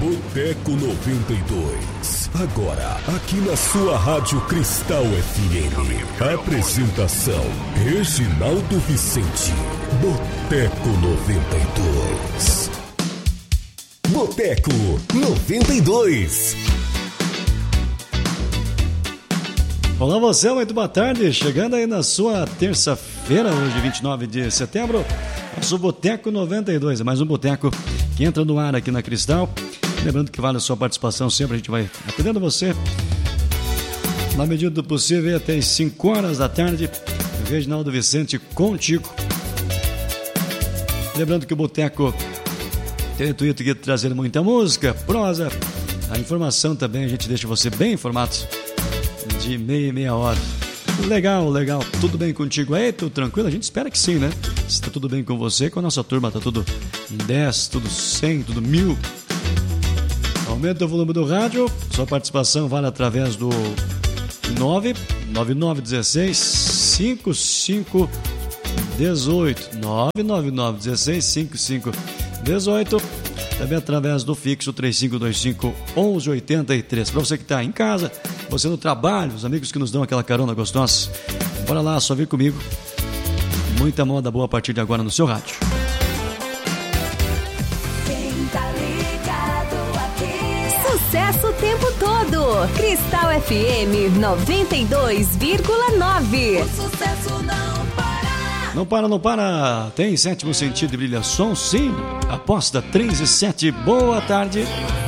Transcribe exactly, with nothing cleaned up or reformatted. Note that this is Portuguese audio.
Boteco noventa e dois. Agora, aqui na sua Rádio Cristal F M. Apresentação: Reginaldo Vicente. Boteco noventa e dois. Boteco noventa e dois. Olá você, muito boa tarde. Chegando aí na sua terça-feira, hoje vinte e nove de setembro. Nosso Boteco noventa e dois, é mais um boteco que entra no ar aqui na Cristal. Lembrando que vale a sua participação sempre, a gente vai atendendo você na medida do possível até as cinco horas da tarde. Reginaldo Vicente contigo. Lembrando que o Boteco tem o intuito de trazer muita música, prosa, a informação também, a gente deixa você bem informado de meia e meia hora. Legal, legal. Tudo bem contigo aí? Tudo tranquilo? A gente espera que sim, né? Se tá tudo bem com você, com a nossa turma, tá tudo dez, tudo cem, tudo mil. Aumenta o volume do rádio. Sua participação vale através do nove nove nove um seis cinco cinco um oito. nove nove nove um seis cinco cinco um oito. Também através do fixo três cinco dois cinco um um oito três. Para você que está em casa, você no trabalho, os amigos que nos dão aquela carona gostosa, bora lá, só vir comigo. Muita moda boa a partir de agora no seu rádio. Quem tá ligado aqui? Sucesso o tempo todo. Cristal F M noventa e dois vírgula nove. O sucesso não para. Não para, não para. Tem sétimo sentido e brilha som, sim. Aposta três e sete. Boa tarde.